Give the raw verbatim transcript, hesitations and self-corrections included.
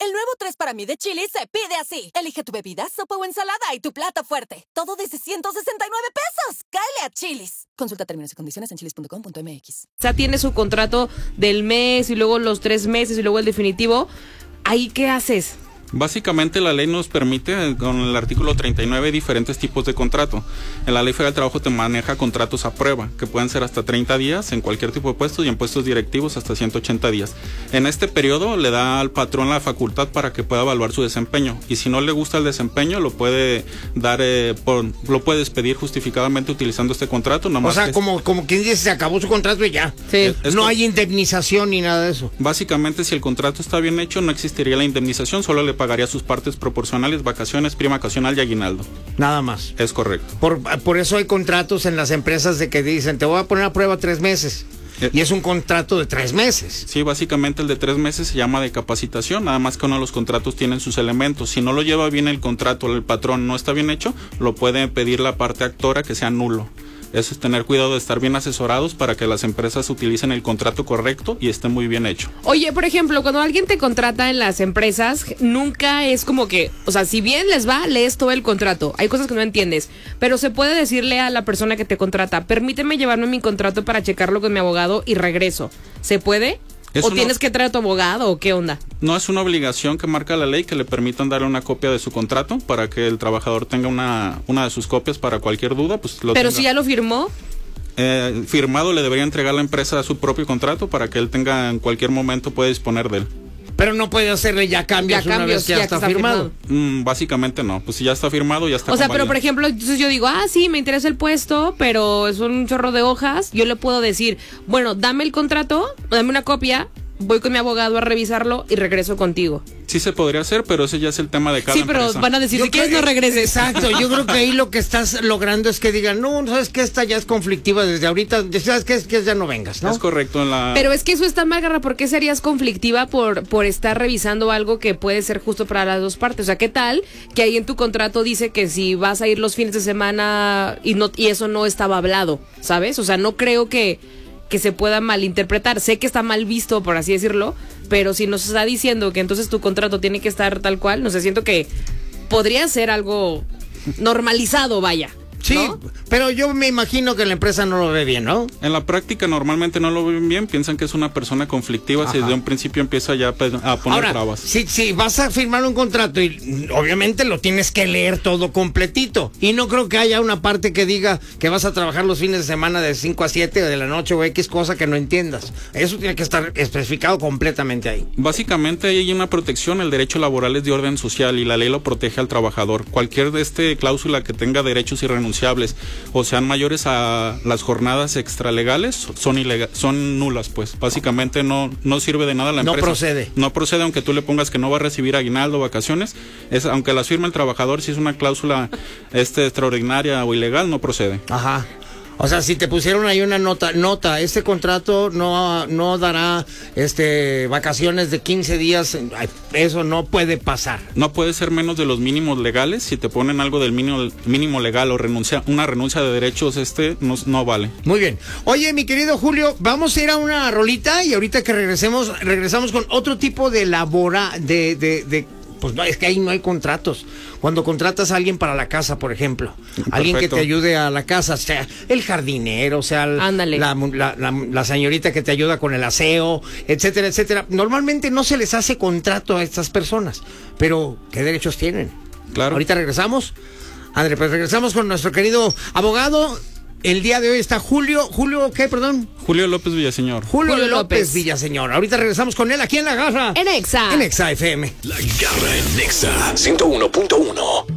El nuevo tres para mí de Chili's se pide así. Elige tu bebida, sopa o ensalada y tu plato fuerte. Todo desde ciento sesenta y nueve pesos. ¡Cáele a Chili's! Consulta términos y condiciones en chilis punto com punto m x. O sea, tiene su contrato del mes y luego los tres meses y luego el definitivo. ¿Ahí qué haces? Básicamente la ley nos permite, con el artículo treinta y nueve, diferentes tipos de contrato. En la Ley Federal del Trabajo te maneja contratos a prueba, que pueden ser hasta treinta días en cualquier tipo de puestos y en puestos directivos hasta ciento ochenta días. En este periodo le da al patrón la facultad para que pueda evaluar su desempeño, y si no le gusta el desempeño lo puede dar, eh, por, lo puede despedir justificadamente utilizando este contrato. O sea, como, como quien dice, se acabó su contrato y ya. Sí. Es, es no hay indemnización ni nada de eso. Básicamente, si el contrato está bien hecho, no existiría la indemnización, solo le pagaría sus partes proporcionales, vacaciones, prima ocasional y aguinaldo. Nada más. Es correcto. Por, por eso hay contratos en las empresas de que dicen, te voy a poner a prueba tres meses. Eh, y es un contrato de tres meses. Sí, básicamente el de tres meses se llama de capacitación, nada más que uno de los contratos tienen sus elementos. Si no lo lleva bien el contrato, el patrón no está bien hecho, lo puede pedir la parte actora que sea nulo. Eso es tener cuidado de estar bien asesorados para que las empresas utilicen el contrato correcto y esté muy bien hecho. Oye, por ejemplo, cuando alguien te contrata en las empresas, nunca es como que, o sea, si bien les va, lees todo el contrato. Hay cosas que no entiendes, pero se puede decirle a la persona que te contrata, permíteme llevarme mi contrato para checarlo con mi abogado y regreso. ¿Se puede? Es ¿O una... tienes que traer a tu abogado o qué onda? No, es una obligación que marca la ley que le permitan darle una copia de su contrato para que el trabajador tenga una, una de sus copias para cualquier duda. Pues lo Pero tenga. Si ya lo firmó. Eh, firmado, le debería entregar a la empresa su propio contrato para que él tenga en cualquier momento pueda disponer de él. Pero no puede hacerle ya cambios, ya una cambios, vez que ya, ya está, está firmado. firmado. Mm, básicamente no, pues si ya está firmado, ya está. O sea, pero por ejemplo, entonces yo digo, ah, sí, me interesa el puesto, pero es un chorro de hojas. Yo le puedo decir, bueno, dame el contrato, dame una copia, voy con mi abogado a revisarlo y regreso contigo. Sí se podría hacer, pero ese ya es el tema de cada Sí, pero empresa. Van a decir, yo si quieres no regreses. Exacto, yo creo que ahí lo que estás logrando es que digan, no, sabes que esta ya es conflictiva desde ahorita, sabes que es que ya no vengas, ¿no? Es correcto. En la... Pero es que eso está mal, Garra, ¿por qué serías conflictiva por, por estar revisando algo que puede ser justo para las dos partes? O sea, ¿qué tal que ahí en tu contrato dice que si vas a ir los fines de semana y, no, y eso no estaba hablado, ¿sabes? O sea, no creo que... que se pueda malinterpretar. Sé que está mal visto, por así decirlo, pero si nos está diciendo que entonces tu contrato tiene que estar tal cual, no sé, siento que podría ser algo normalizado, vaya. Sí, ¿no? Pero yo me imagino que la empresa no lo ve bien, ¿no? En la práctica normalmente no lo ven bien, piensan que es una persona conflictiva. Ajá. Si desde un principio empieza ya a poner Ahora, trabas. Si, si vas a firmar un contrato y obviamente lo tienes que leer todo completito, y no creo que haya una parte que diga que vas a trabajar los fines de semana de cinco a siete de la noche o X cosa que no entiendas. Eso tiene que estar especificado completamente ahí. Básicamente hay una protección, el derecho laboral es de orden social y la ley lo protege al trabajador. Cualquier de este cláusula que tenga derechos irrenunciables o sean mayores a las jornadas extralegales son ilega- son nulas, pues básicamente no no sirve de nada la empresa. No procede. No procede aunque tú le pongas que no va a recibir aguinaldo o vacaciones, es aunque las firme el trabajador, si es una cláusula este extraordinaria o ilegal, no procede. Ajá. O sea, si te pusieron ahí una nota, nota, este contrato no, no dará este vacaciones de quince días, eso no puede pasar. No puede ser menos de los mínimos legales. Si te ponen algo del mínimo, mínimo legal o renuncia, una renuncia de derechos, este no, no vale. Muy bien. Oye, mi querido Julio, vamos a ir a una rolita y ahorita que regresemos, regresamos con otro tipo de labora, de, de, de pues no, es que ahí no hay contratos. Cuando contratas a alguien para la casa, por ejemplo, Perfecto. alguien que te ayude a la casa, sea el jardinero, sea la, la, la, la señorita que te ayuda con el aseo, etcétera, etcétera. Normalmente no se les hace contrato a estas personas, pero ¿qué derechos tienen? Claro. Ahorita regresamos. André, pues regresamos con nuestro querido abogado. El día de hoy está Julio, Julio, ¿qué, perdón? Julio López Villaseñor. Julio, Julio López. López Villaseñor. Ahorita regresamos con él aquí en La Garra. En Exa. En Exa F M. La Garra en Exa ciento uno punto uno.